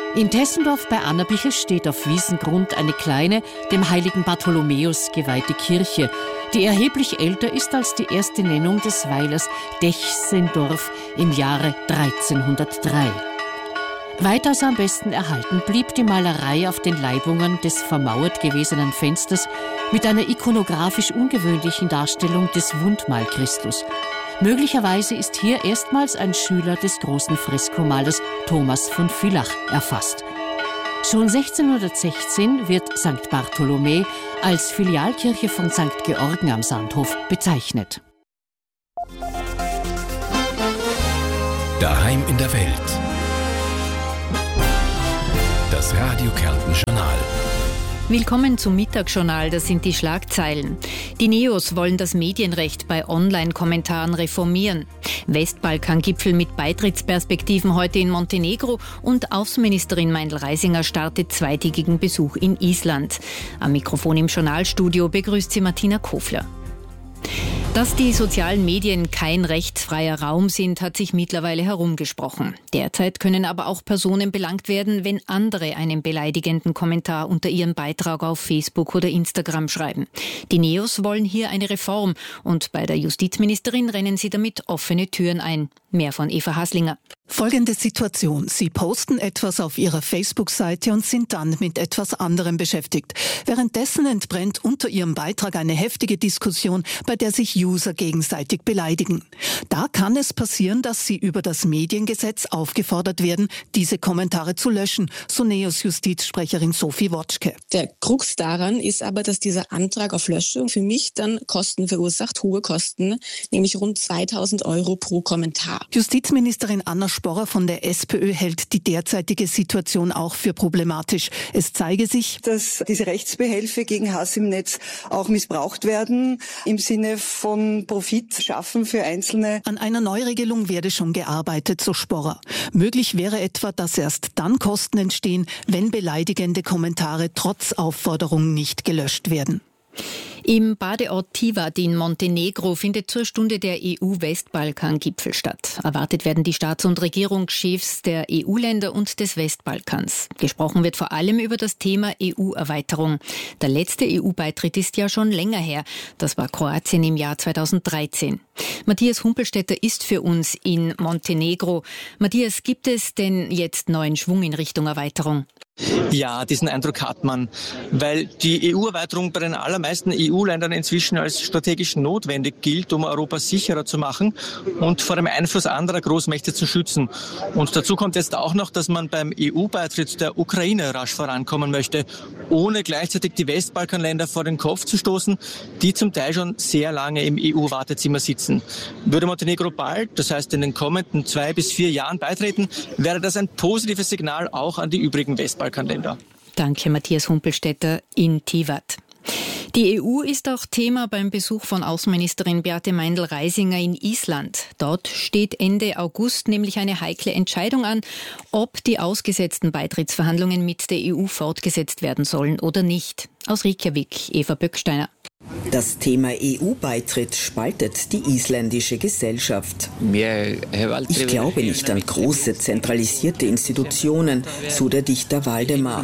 In Tessendorf bei Annabichel steht auf Wiesengrund eine kleine, dem heiligen Bartholomäus geweihte Kirche, die erheblich älter ist als die erste Nennung des Weilers Dechsendorf im Jahre 1303. Weitaus am besten erhalten blieb die Malerei auf den Leibungen des vermauert gewesenen Fensters mit einer ikonografisch ungewöhnlichen Darstellung des Wundmahl-Christus. Möglicherweise ist hier erstmals ein Schüler des großen Freskomalers Thomas von Villach erfasst. Schon 1616 wird St. Bartholomä als Filialkirche von St. Georgen am Sandhof bezeichnet. Daheim in der Welt. Das Radio Kärnten Journal. Willkommen zum Mittagsjournal, das sind die Schlagzeilen. Die Neos wollen das Medienrecht bei Online-Kommentaren reformieren. Westbalkan-Gipfel mit Beitrittsperspektiven heute in Montenegro und Außenministerin Meindl-Reisinger startet zweitägigen Besuch in Island. Am Mikrofon im Journalstudio begrüßt sie Martina Kofler. Dass die sozialen Medien kein rechtsfreier Raum sind, hat sich mittlerweile herumgesprochen. Derzeit können aber auch Personen belangt werden, wenn andere einen beleidigenden Kommentar unter ihren Beitrag auf Facebook oder Instagram schreiben. Die Neos wollen hier eine Reform und bei der Justizministerin rennen sie damit offene Türen ein. Mehr von Eva Haslinger. Folgende Situation. Sie posten etwas auf Ihrer Facebook-Seite und sind dann mit etwas anderem beschäftigt. Währenddessen entbrennt unter Ihrem Beitrag eine heftige Diskussion, bei der sich User gegenseitig beleidigen. Da kann es passieren, dass Sie über das Mediengesetz aufgefordert werden, diese Kommentare zu löschen, so Neos Justizsprecherin Sophie Wotschke. Der Krux daran ist aber, dass dieser Antrag auf Löschung für mich dann Kosten verursacht, hohe Kosten, nämlich rund 2.000 € pro Kommentar. Justizministerin Anna Sporrer von der SPÖ hält die derzeitige Situation auch für problematisch. Es zeige sich, dass diese Rechtsbehelfe gegen Hass im Netz auch missbraucht werden, im Sinne von Profit schaffen für Einzelne. An einer Neuregelung werde schon gearbeitet, so Sporrer. Möglich wäre etwa, dass erst dann Kosten entstehen, wenn beleidigende Kommentare trotz Aufforderung nicht gelöscht werden. Im Badeort Tivat in Montenegro findet zur Stunde der EU-Westbalkan-Gipfel statt. Erwartet werden die Staats- und Regierungschefs der EU-Länder und des Westbalkans. Gesprochen wird vor allem über das Thema EU-Erweiterung. Der letzte EU-Beitritt ist ja schon länger her. Das war Kroatien im Jahr 2013. Matthias Humpelstädter ist für uns in Montenegro. Matthias, gibt es denn jetzt neuen Schwung in Richtung Erweiterung? Ja, diesen Eindruck hat man, weil die EU-Erweiterung bei den allermeisten EU-Ländern inzwischen als strategisch notwendig gilt, um Europa sicherer zu machen und vor dem Einfluss anderer Großmächte zu schützen. Und dazu kommt jetzt auch noch, dass man beim EU-Beitritt der Ukraine rasch vorankommen möchte, ohne gleichzeitig die Westbalkanländer vor den Kopf zu stoßen, die zum Teil schon sehr lange im EU-Wartezimmer sitzen. Würde Montenegro bald, das heißt in den kommenden 2 bis 4 Jahren beitreten, wäre das ein positives Signal auch an die übrigen Westbalkanländer. Danke, Matthias Humpelstädter in Tivat. Die EU ist auch Thema beim Besuch von Außenministerin Beate Meindl-Reisinger in Island. Dort steht Ende August nämlich eine heikle Entscheidung an, ob die ausgesetzten Beitrittsverhandlungen mit der EU fortgesetzt werden sollen oder nicht. Aus Reykjavik, Eva Böcksteiner. Das Thema EU-Beitritt spaltet die isländische Gesellschaft. Ich glaube nicht an große, zentralisierte Institutionen, so der Dichter Waldemar.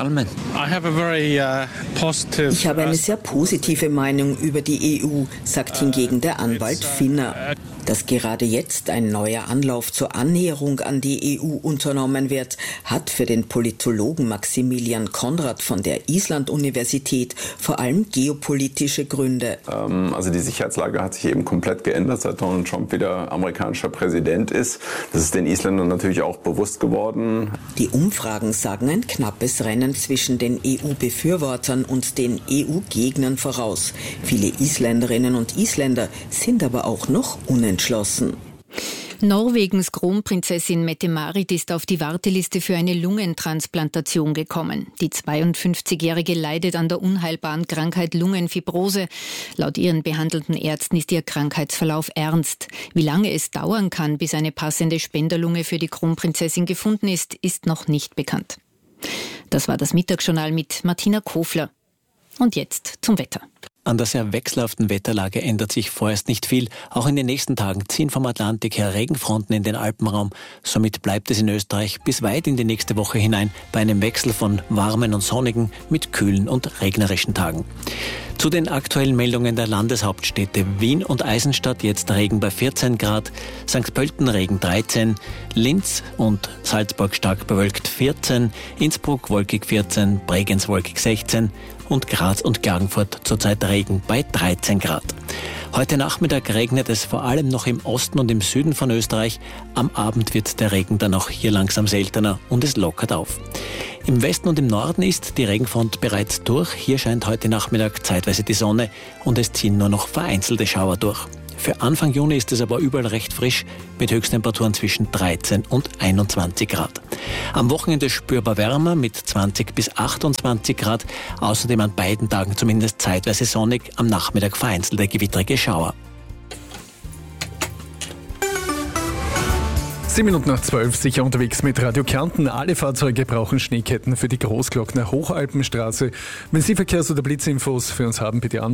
Ich habe eine sehr positive Meinung über die EU, sagt hingegen der Anwalt Finner. Dass gerade jetzt ein neuer Anlauf zur Annäherung an die EU unternommen wird, hat für den Politologen Maximilian Konrad von der Island-Universität vor allem geopolitische Gründe. Also die Sicherheitslage hat sich eben komplett geändert, seit Donald Trump wieder amerikanischer Präsident ist. Das ist den Isländern natürlich auch bewusst geworden. Die Umfragen sagen ein knappes Rennen zwischen den EU-Befürwortern und den EU-Gegnern voraus. Viele Isländerinnen und Isländer sind aber auch noch unentschlossen. Norwegens Kronprinzessin Mette-Marit ist auf die Warteliste für eine Lungentransplantation gekommen. Die 52-Jährige leidet an der unheilbaren Krankheit Lungenfibrose. Laut ihren behandelnden Ärzten ist ihr Krankheitsverlauf ernst. Wie lange es dauern kann, bis eine passende Spenderlunge für die Kronprinzessin gefunden ist, ist noch nicht bekannt. Das war das Mittagsjournal mit Martina Kofler. Und jetzt zum Wetter. An der sehr wechselhaften Wetterlage ändert sich vorerst nicht viel. Auch in den nächsten Tagen ziehen vom Atlantik her Regenfronten in den Alpenraum. Somit bleibt es in Österreich bis weit in die nächste Woche hinein bei einem Wechsel von warmen und sonnigen mit kühlen und regnerischen Tagen. Zu den aktuellen Meldungen der Landeshauptstädte: Wien und Eisenstadt jetzt Regen bei 14 Grad, St. Pölten Regen 13, Linz und Salzburg stark bewölkt 14, Innsbruck wolkig 14, Bregenz wolkig 16 und Graz und Klagenfurt zurzeit Regen bei 13 Grad. Heute Nachmittag regnet es vor allem noch im Osten und im Süden von Österreich. Am Abend wird der Regen dann auch hier langsam seltener und es lockert auf. Im Westen und im Norden ist die Regenfront bereits durch. Hier scheint heute Nachmittag zeitweise die Sonne und es ziehen nur noch vereinzelte Schauer durch. Für Anfang Juni ist es aber überall recht frisch mit Höchsttemperaturen zwischen 13 und 21 Grad. Am Wochenende spürbar wärmer mit 20 bis 28 Grad. Außerdem an beiden Tagen zumindest zeitweise sonnig, am Nachmittag vereinzelte gewittrige Schauer. 7:07, sicher unterwegs mit Radio Kärnten. Alle Fahrzeuge brauchen Schneeketten für die Großglockner Hochalpenstraße. Wenn Sie Verkehrs- oder Blitzinfos für uns haben, bitte an